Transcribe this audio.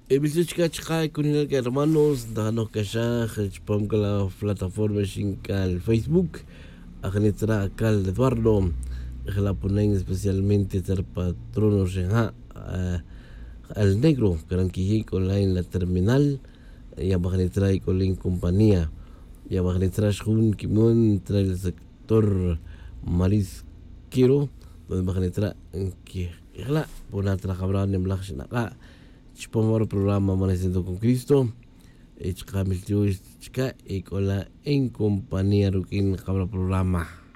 Bizuchka chqa kunilal que hermanos danos kashaj chpam la plataforma shinkal Facebook agnitra akal Eduardo la ponen especialmente ser patrono reja al negro caranquiji con la en la terminal ya magnitra y con la compañía ya magnitra shun kimon tra el sector marisquero donde magnitra que la ponatra cabran en blachna Chupamor programa Amaneciendo con Cristo. Chika miltiu chika y con la en compañía rukin cabra programa.